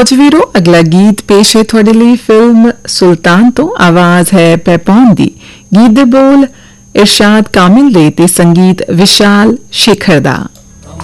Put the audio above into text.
जी वीरो अगला गीत पेश है थोड़े लिए फिल्म सुल्तान तो आवाज है पैपॉन दी गीत दे बोल इरशाद कामिल दे ते संगीत विशाल शेखर दा।